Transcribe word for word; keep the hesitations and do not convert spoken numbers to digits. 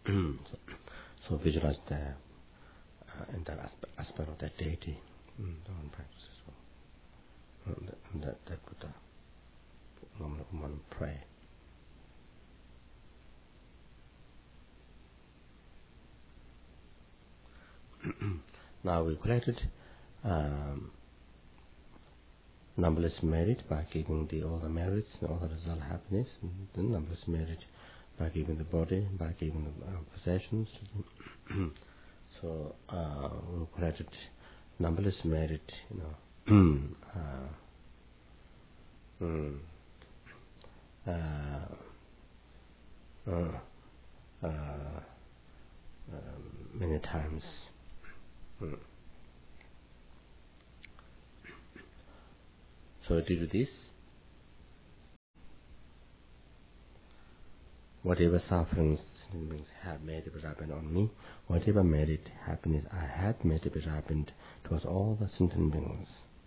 so, so visualize the uh, in that aspect, aspect of that deity, mm, the one practice as well. And that, and that, that would uh, normally one pray. Now we collected um, numberless merit by giving the all the merits and all the result happiness, and the numberless merit by giving the body, by giving the uh, possessions. So uh, we collected numberless merit, you know. uh, mm, uh, uh, uh, um, many times. Mm. So due to this, whatever sufferings beings have, may it be ripened on me. Whatever merit, happiness I had, may it be ripened towards all the sentient beings.